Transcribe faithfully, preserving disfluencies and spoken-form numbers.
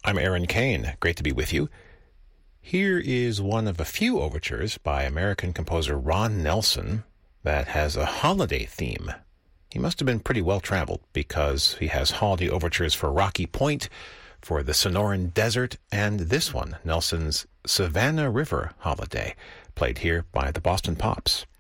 I'm Aaron Kane. Great to be with you. Here is one of a few overtures by American composer Ron Nelson that has a holiday theme. He must have been pretty well-traveled because he has holiday overtures for Rocky Point, for the Sonoran Desert, and this one, Nelson's Savannah River Holiday, played here by the Boston Pops.